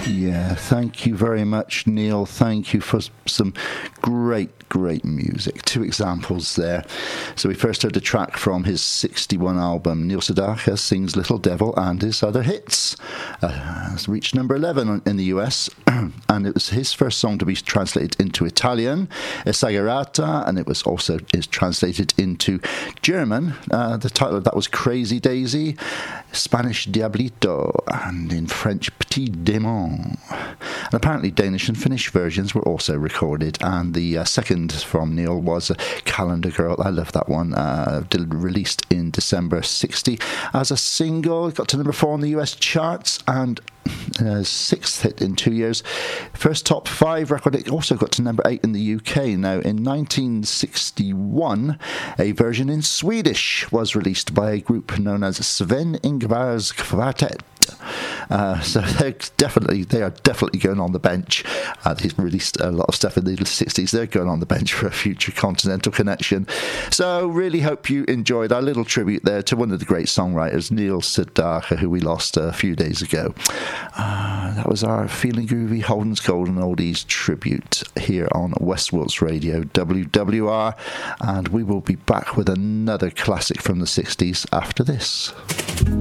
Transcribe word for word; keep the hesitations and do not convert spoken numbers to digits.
Yeah, thank you very much, Neil. Thank you for some great, great music. Two examples there. So we first heard a track from his sixty-one album, Neil Sedaka Sings Little Devil and his other hits. Uh, it's reached number eleven in the U S, and it was his first song to be translated into Italian, Esagerata, and it was also is translated into German. Uh, the title of that was Crazy Daisy, Spanish Diablito, and in French Petit Démon. And apparently Danish and Finnish versions were also recorded, and the uh, second from Neil was uh, Calendar Girl. I love that one. Uh, released in December sixty as a single. It got to number four on the U S charts, and Uh, sixth hit in two years. First top five record. It also got to number eight in the U K. Now, in nineteen sixty-one, a version in Swedish was released by a group known as Sven Ingvars Kvartet. Uh, so they're definitely, they are definitely going on the bench. Uh, they've released a lot of stuff in the sixties. They're going on the bench for a future Continental Connection. So really hope you enjoyed our little tribute there to one of the great songwriters, Neil Sedaka, who we lost a few days ago. Uh, that was our Feeling Groovy Holden's Golden Oldies tribute here on Westworld's Radio, W W R, and we will be back with another classic from the sixties after this.